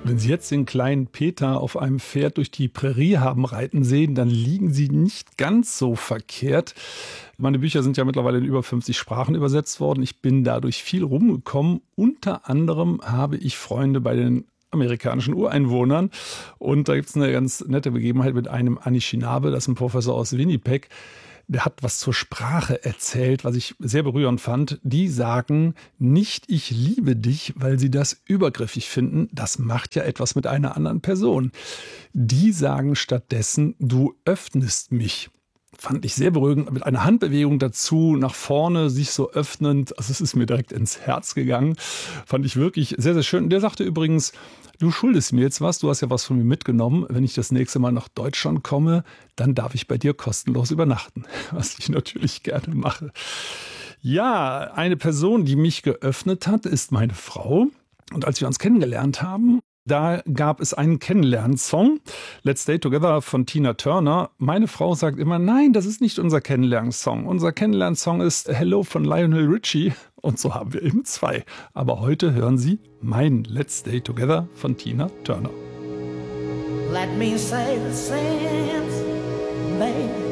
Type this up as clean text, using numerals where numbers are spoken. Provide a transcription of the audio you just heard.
Wenn Sie jetzt den kleinen Peter auf einem Pferd durch die Prärie haben reiten sehen, dann liegen Sie nicht ganz so verkehrt. Meine Bücher sind ja mittlerweile in über 50 Sprachen übersetzt worden. Ich bin dadurch viel rumgekommen. Unter anderem habe ich Freunde bei den amerikanischen Ureinwohnern. Und da gibt es eine ganz nette Begebenheit mit einem Anishinaabe, das ist ein Professor aus Winnipeg. Der hat was zur Sprache erzählt, was ich sehr berührend fand. Die sagen nicht, ich liebe dich, weil sie das übergriffig finden. Das macht ja etwas mit einer anderen Person. Die sagen stattdessen, du öffnest mich. Fand ich sehr berührend, mit einer Handbewegung dazu, nach vorne, sich so öffnend. Also es ist mir direkt ins Herz gegangen. Fand ich wirklich sehr, sehr schön. Und der sagte übrigens, du schuldest mir jetzt was, du hast ja was von mir mitgenommen. Wenn ich das nächste Mal nach Deutschland komme, dann darf ich bei dir kostenlos übernachten. Was ich natürlich gerne mache. Ja, eine Person, die mich geöffnet hat, ist meine Frau. Und als wir uns kennengelernt haben, da gab es einen Kennenlernsong, Let's Stay Together von Tina Turner. Meine Frau sagt immer, nein, das ist nicht unser Kennenlernsong. Unser Kennenlernsong ist Hello von Lionel Richie. Und so haben wir eben zwei. Aber heute hören Sie meinen Let's Stay Together von Tina Turner. Let me say the same, baby.